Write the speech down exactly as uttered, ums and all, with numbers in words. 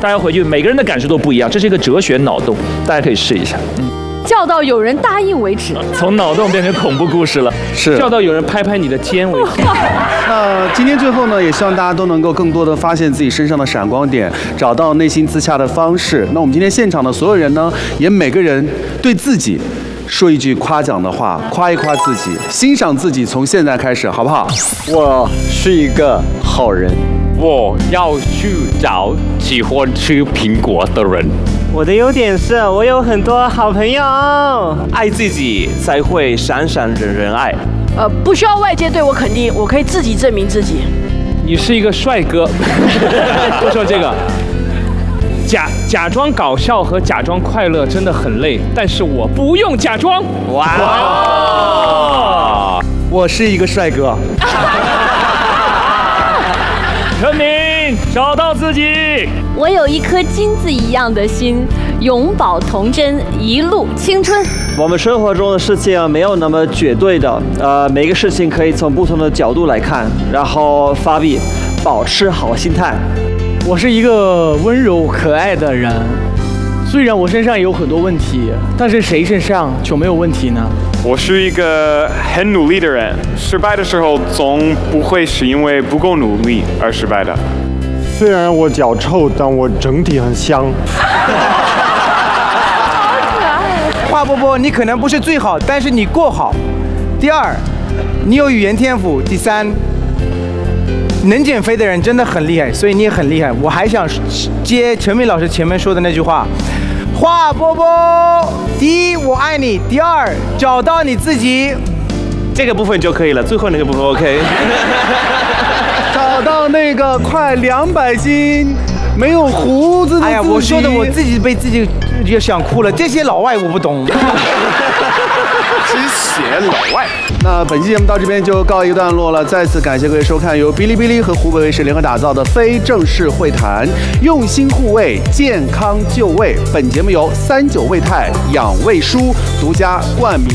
大家回去每个人的感受都不一样，这是一个哲学脑洞，大家可以试一下。嗯。 叫到有人答应为止， 从脑洞变成恐怖故事了。 是叫到有人拍拍你的肩为止。 那今天最后呢，也希望大家都能够更多的发现自己身上的闪光点，找到内心自洽的方式。那我们今天现场的所有人呢，也每个人对自己说一句夸奖的话，夸一夸自己，欣赏自己，从现在开始，好不好？ 我是一个好人。 我要去找喜欢吃苹果的人。 我的优点是我有很多好朋友。 爱自己才会闪闪人人爱。 呃，不需要外界对我肯定，我可以自己证明自己。 你是一个帅哥。不说这个。假假装搞笑和假装快乐真的很累，但是我不用假装。 哇！哇我是一个帅哥。 陈明，找到自己。 我有一颗金子一样的心，永葆童真，一路青春。 我们生活中的事情没有那么绝对的，呃，每个事情可以从不同的角度来看，然后发币，保持好心态。 我是一个温柔可爱的人，虽然我身上有很多问题，但是谁身上就没有问题呢？ 我是一个很努力的人，失败的时候总不会是因为不够努力而失败的。 虽然我脚臭，但我整体很香。 华波波，你可能不是最好，但是你够好。第二，你有语言天赋。第三，能减肥的人真的很厉害，所以你也很厉害。我还想接陈明老师前面说的那句话。华波波，第一，我爱你；第二，找到你自己。 这个部分就可以了，最后那个部分 OK。 找到那个快两百斤、没有胡子的自己。 哎呀，我说的我自己被自己也想哭了。这些老外我不懂。 真邪老外。那本期节目到这边就告一个段落了，再次感谢各位收看由哔哩哔哩和湖北卫视联合打造的非正式会谈，用心护卫，健康就位。本节目由三九胃泰养胃舒独家冠名。